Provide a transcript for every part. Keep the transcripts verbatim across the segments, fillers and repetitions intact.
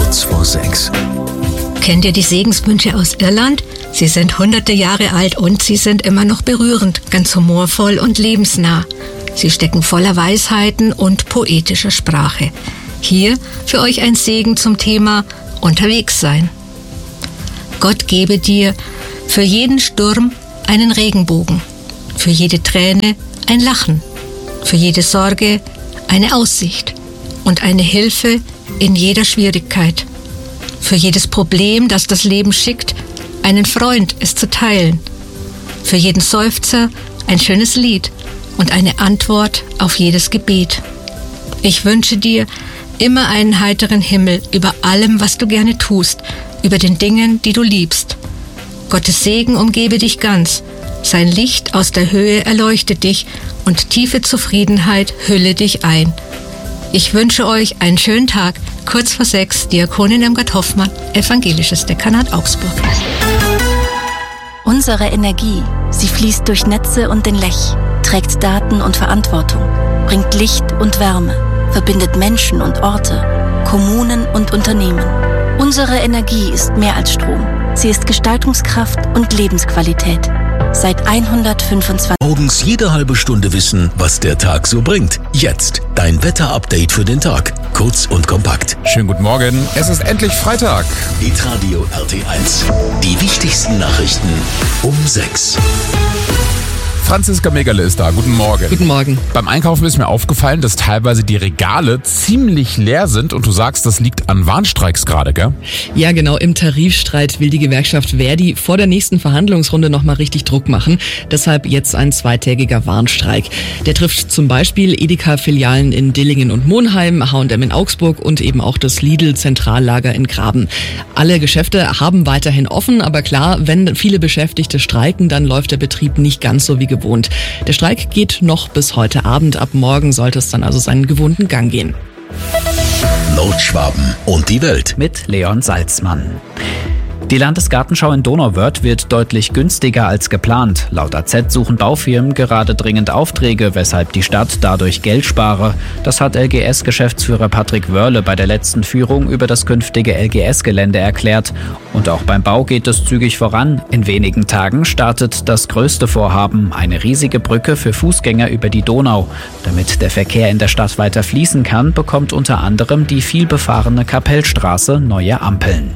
kurz vor sechs. Kennt ihr die Segenswünsche aus Irland? Sie sind hunderte Jahre alt und sie sind immer noch berührend, ganz humorvoll und lebensnah. Sie stecken voller Weisheiten und poetischer Sprache. Hier für euch ein Segen zum Thema Unterwegs sein. Gott gebe dir für jeden Sturm einen Regenbogen, für jede Träne ein Lachen, für jede Sorge eine Aussicht und eine Hilfe in jeder Schwierigkeit. Für jedes Problem, das das Leben schickt, einen Freund es zu teilen. Für jeden Seufzer ein schönes Lied und eine Antwort auf jedes Gebet. Ich wünsche dir immer einen heiteren Himmel über allem, was du gerne tust, über den Dingen, die du liebst. Gottes Segen umgebe dich ganz. Sein Licht aus der Höhe erleuchtet dich und tiefe Zufriedenheit hülle dich ein. Ich wünsche euch einen schönen Tag. Kurz vor sechs, Diakonin Irmgard Hoffmann, Evangelisches Dekanat Augsburg. Unsere Energie, sie fließt durch Netze und den Lech, trägt Daten und Verantwortung, bringt Licht und Wärme, verbindet Menschen und Orte, Kommunen und Unternehmen. Unsere Energie ist mehr als Strom. Sie ist Gestaltungskraft und Lebensqualität. Seit hundertfünfundzwanzig Morgens jede halbe Stunde wissen, was der Tag so bringt. Jetzt dein Wetter-Update für den Tag. Kurz und kompakt. Schönen guten Morgen. Es ist endlich Freitag. Hitradio R T eins. Die wichtigsten Nachrichten um sechs. Franziska Megerle ist da. Guten Morgen. Guten Morgen. Beim Einkaufen ist mir aufgefallen, dass teilweise die Regale ziemlich leer sind und du sagst, das liegt an Warnstreiks gerade, gell? Ja, genau. Im Tarifstreit will die Gewerkschaft Verdi vor der nächsten Verhandlungsrunde nochmal richtig Druck machen. Deshalb jetzt ein zweitägiger Warnstreik. Der trifft zum Beispiel Edeka-Filialen in Dillingen und Monheim, H und M in Augsburg und eben auch das Lidl-Zentrallager in Graben. Alle Geschäfte haben weiterhin offen, aber klar, wenn viele Beschäftigte streiken, dann läuft der Betrieb nicht ganz so wie gewohnt. Gewohnt. Der Streik geht noch bis heute Abend. Ab morgen sollte es dann also seinen gewohnten Gang gehen. Nordschwaben und die Welt mit Leon Salzmann. Die Landesgartenschau in Donauwörth wird deutlich günstiger als geplant. Laut A Z suchen Baufirmen gerade dringend Aufträge, weshalb die Stadt dadurch Geld spare. Das hat L G S-Geschäftsführer Patrick Wörle bei der letzten Führung über das künftige L G S-Gelände erklärt. Und auch beim Bau geht es zügig voran. In wenigen Tagen startet das größte Vorhaben, eine riesige Brücke für Fußgänger über die Donau. Damit der Verkehr in der Stadt weiter fließen kann, bekommt unter anderem die vielbefahrene Kapellstraße neue Ampeln.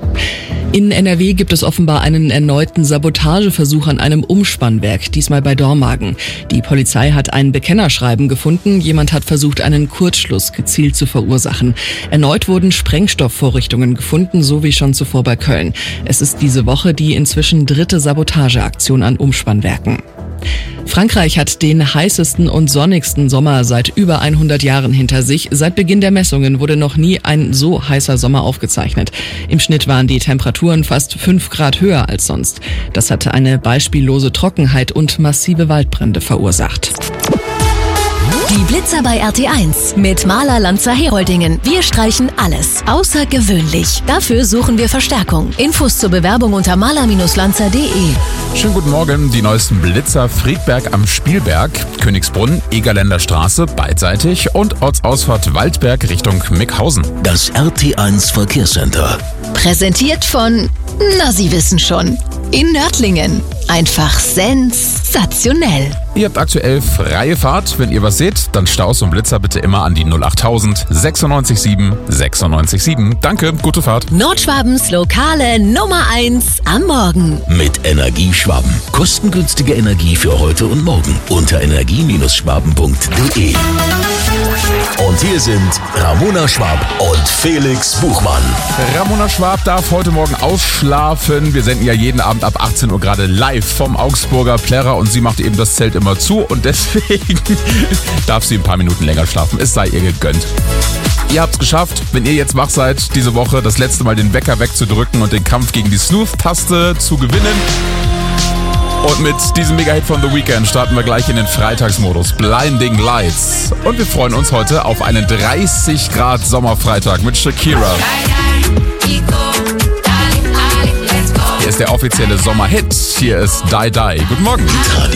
In N R W gibt es offenbar einen erneuten Sabotageversuch an einem Umspannwerk, diesmal bei Dormagen. Die Polizei hat ein Bekennerschreiben gefunden. Jemand hat versucht, einen Kurzschluss gezielt zu verursachen. Erneut wurden Sprengstoffvorrichtungen gefunden, so wie schon zuvor bei Köln. Es ist diese Woche die inzwischen dritte Sabotageaktion an Umspannwerken. Frankreich hat den heißesten und sonnigsten Sommer seit über hundert Jahren hinter sich. Seit Beginn der Messungen wurde noch nie ein so heißer Sommer aufgezeichnet. Im Schnitt waren die Temperaturen fast fünf Grad höher als sonst. Das hatte eine beispiellose Trockenheit und massive Waldbrände verursacht. Die Blitzer bei R T eins mit Maler Lanzer Heroldingen. Wir streichen alles. Außergewöhnlich. Dafür suchen wir Verstärkung. Infos zur Bewerbung unter maler lanzer punkt de. Schönen guten Morgen. Die neuesten Blitzer Friedberg am Spielberg, Königsbrunn, Egerländer Straße beidseitig und Ortsausfahrt Waldberg Richtung Mickhausen. Das R T eins Verkehrscenter. Präsentiert von, na Sie wissen schon, in Nördlingen. Einfach sensationell. Ihr habt aktuell freie Fahrt. Wenn ihr was seht, dann Staus und Blitzer bitte immer an die null achttausend sechsundneunzig sieben sechsundneunzig sieben. Danke, gute Fahrt. Nordschwabens lokale Nummer eins am Morgen. Mit Energieschwaben. Kostengünstige Energie für heute und morgen unter energie schwaben punkt de. Und hier sind Ramona Schwab und Felix Buchmann. Ramona Schwab darf heute Morgen ausschlafen. Wir senden ja jeden Abend ab achtzehn Uhr gerade live vom Augsburger Plärrer und sie macht eben das Zelt immer zu und deswegen darf sie ein paar Minuten länger schlafen. Es sei ihr gegönnt. Ihr habt's geschafft, wenn ihr jetzt wach seid, diese Woche das letzte Mal den Wecker wegzudrücken und den Kampf gegen die Snooze-Taste zu gewinnen. Und mit diesem Mega-Hit von The Weeknd starten wir gleich in den Freitagsmodus. Blinding Lights. Und wir freuen uns heute auf einen dreißig Grad Sommerfreitag mit Shakira. Hier ist der offizielle Sommerhit. Hier ist Die Die. Guten Morgen.